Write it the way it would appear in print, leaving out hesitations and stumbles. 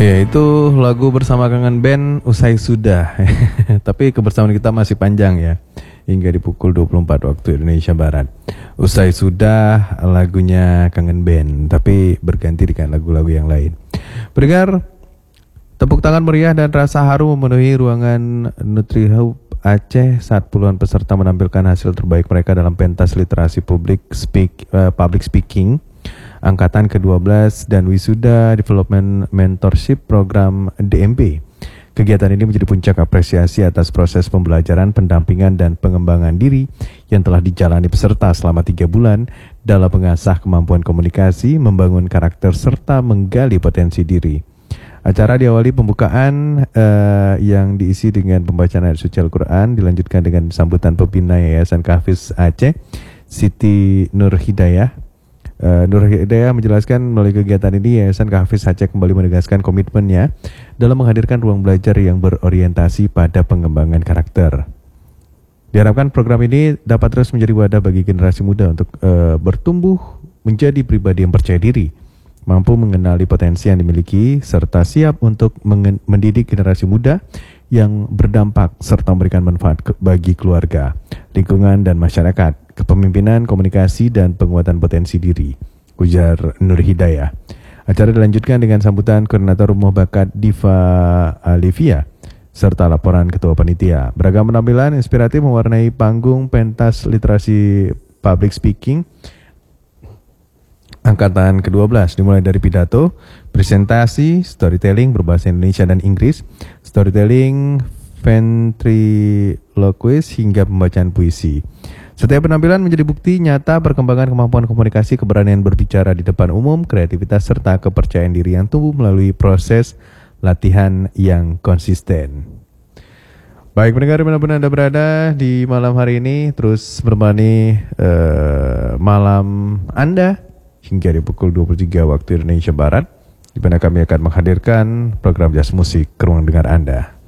Ya, itu lagu bersama Kangen Band Usai Sudah. Tapi kebersamaan kita masih panjang ya, hingga di pukul 24 waktu Indonesia Barat. Usai Sudah lagunya Kangen Band, tapi berganti dengan lagu-lagu yang lain. Pendengar, tepuk tangan meriah dan rasa haru memenuhi ruangan NutriHub Aceh saat puluhan peserta menampilkan hasil terbaik mereka dalam pentas literasi public speaking Angkatan ke-12 dan Wisuda Development Mentorship Program DMP. Kegiatan ini menjadi puncak apresiasi atas proses pembelajaran, pendampingan, dan pengembangan diri yang telah dijalani peserta selama 3 bulan dalam mengasah kemampuan komunikasi, membangun karakter, serta menggali potensi diri. Acara diawali pembukaan yang diisi dengan pembacaan ayat suci Al-Quran, dilanjutkan dengan sambutan pembina Yayasan Kahfiz Aceh, Siti Nur Hidayah. Nur Hidayah menjelaskan melalui kegiatan ini Yayasan Kahfiz Aceh kembali menegaskan komitmennya dalam menghadirkan ruang belajar yang berorientasi pada pengembangan karakter. Diharapkan program ini dapat terus menjadi wadah bagi generasi muda untuk bertumbuh menjadi pribadi yang percaya diri, mampu mengenali potensi yang dimiliki, serta siap untuk mendidik generasi muda yang berdampak serta memberikan manfaat bagi keluarga, lingkungan, dan masyarakat, kepemimpinan, komunikasi, dan penguatan potensi diri, ujar Nur Hidayah. Acara dilanjutkan dengan sambutan Koordinator Rumah Bakat Diva Alivia, serta laporan Ketua Panitia. Beragam penampilan inspiratif mewarnai panggung pentas literasi public speaking Angkatan ke-12, dimulai dari pidato, presentasi, storytelling berbahasa Indonesia dan Inggris, storytelling, ventriloquist, hingga pembacaan puisi. Setiap penampilan menjadi bukti nyata perkembangan kemampuan komunikasi, keberanian berbicara di depan umum, kreativitas, serta kepercayaan diri yang tumbuh melalui proses latihan yang konsisten. Baik pendengar, dimanapun Anda berada di malam hari ini, terus menemani malam Anda hingga di pukul 23 waktu Indonesia Barat, di mana kami akan menghadirkan program Jazz Musik ke ruang dengar Anda.